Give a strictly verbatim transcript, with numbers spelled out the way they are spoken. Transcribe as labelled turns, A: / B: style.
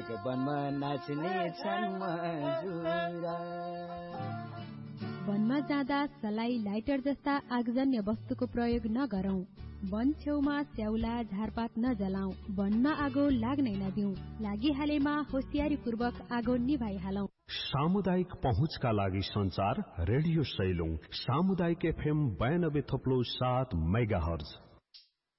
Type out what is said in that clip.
A: ढाक वनमा नाच्ने छन् मजुरा।
B: वनमा जाँदा सलाई, लाइटर जस्ता आगजन्य वस्तुको प्रयोग नगरौं। वन छेउमा स्याउला, झारपात नजलाऊ। वनमा आगो लाग्नै नदिऊ। लागिहालेमा होसियारी पूर्वक आगो निभाइहालौं।
C: सामुदायिक पहुँचका लागि संचार रेडियो सैलुङ सामुदायिक एफएम बयानब्बे थप्लो सात मेगा हर्ज